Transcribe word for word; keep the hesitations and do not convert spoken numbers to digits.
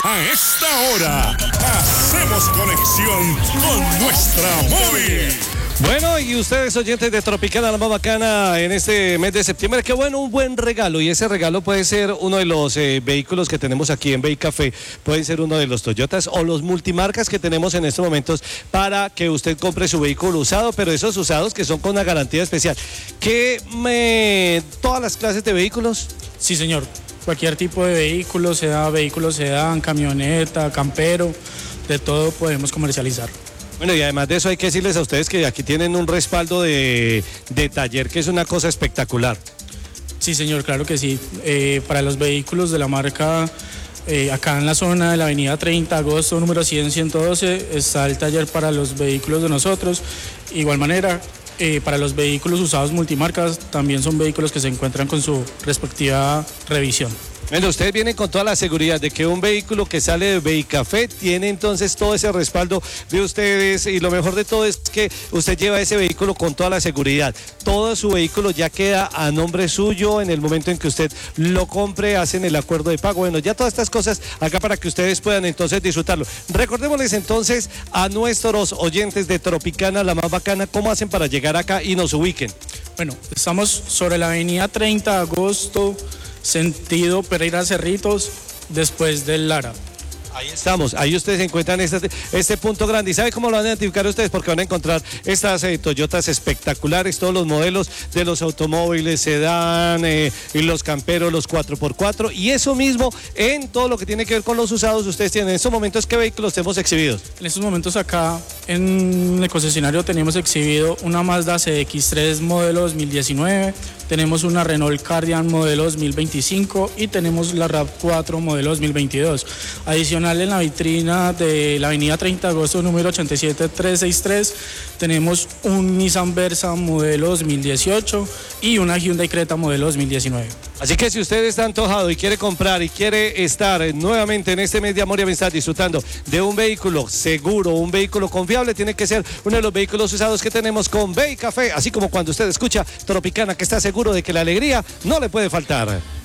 A esta hora, hacemos conexión con nuestra móvil. Bueno, y ustedes oyentes de Tropicana, la más bacana en este mes de septiembre, qué bueno, un buen regalo, y ese regalo puede ser uno de los eh, vehículos que tenemos aquí en Bay Café, pueden ser uno de los Toyotas o los multimarcas que tenemos en estos momentos para que usted compre su vehículo usado, pero esos usados que son con una garantía especial. ¿Qué me... todas las clases de vehículos? Sí, señor, cualquier tipo de vehículo, sea vehículo sedán, camioneta, campero, de todo podemos comercializar. Bueno, y además de eso hay que decirles a ustedes que aquí tienen un respaldo de, de taller, que es una cosa espectacular. Sí, señor, claro que sí. Eh, para los vehículos de la marca, eh, acá en la zona de la avenida treinta de agosto, número cien, ciento doce, está el taller para los vehículos de nosotros. Igual manera, eh, para los vehículos usados multimarcas, también son vehículos que se encuentran con su respectiva revisión. Bueno, ustedes vienen con toda la seguridad de que un vehículo que sale de Bay Café tiene entonces todo ese respaldo de ustedes, y lo mejor de todo es que usted lleva ese vehículo con toda la seguridad. Todo su vehículo ya queda a nombre suyo en el momento en que usted lo compre, hacen el acuerdo de pago. Bueno, ya todas estas cosas acá para que ustedes puedan entonces disfrutarlo. Recordémosles entonces a nuestros oyentes de Tropicana, la más bacana, cómo hacen para llegar acá y nos ubiquen. Bueno, estamos sobre la avenida treinta de agosto, sentido Pereira Cerritos, después del Lara. Ahí estamos, ahí ustedes encuentran este, este punto grande. ¿Y sabe cómo lo van a identificar ustedes? Porque van a encontrar estas eh, Toyotas espectaculares, todos los modelos de los automóviles, sedán, eh, y los camperos, los cuatro por cuatro, y eso mismo en todo lo que tiene que ver con los usados. Ustedes tienen en estos momentos, ¿qué vehículos tenemos exhibidos? En estos momentos acá en el concesionario tenemos exhibido una Mazda C X tres modelo dos mil diecinueve, tenemos una Renault Cardian modelo dos mil veinticinco y tenemos la RAV cuatro modelo dos mil veintidós. Adicional, en la vitrina de la avenida treinta de agosto, número ochenta y siete trescientos sesenta y tres, tenemos un Nissan Versa modelo dos mil dieciocho y una Hyundai Creta modelo dos mil diecinueve. Así que si usted está antojado y quiere comprar y quiere estar nuevamente en este mes de amor y amistad disfrutando de un vehículo seguro, un vehículo confiable, tiene que ser uno de los vehículos usados que tenemos con Bay Café, así como cuando usted escucha Tropicana, que está seguro de que la alegría no le puede faltar.